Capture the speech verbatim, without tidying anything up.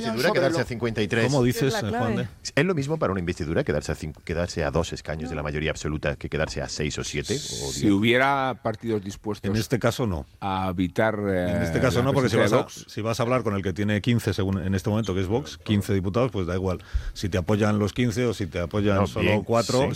investidura quedarse a cincuenta y tres. ¿Cómo dices, Juan de? ¿Es lo mismo para una investidura quedarse a, cinco, quedarse a dos escaños de la mayoría absoluta que quedarse a seis o siete? O si hubiera partidos dispuestos... En este caso no. A evitar... Eh, en este caso no, porque si vas, a, si vas a hablar con el que tiene quince según en este momento, que es Vox, quince diputados, pues da igual. Si te apoyan los quince o si te apoyan no, solo cuatro, sí.